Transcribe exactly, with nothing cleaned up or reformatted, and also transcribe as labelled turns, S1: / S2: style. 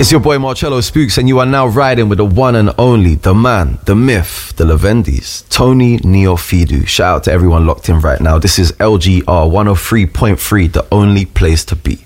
S1: It's your boy Marcello Spooks, and you are now riding with the one and only, the man, the myth, the Levendis, Tony Neofidu. Shout out to everyone locked in right now. This is L G R one oh three point three, the only place to be.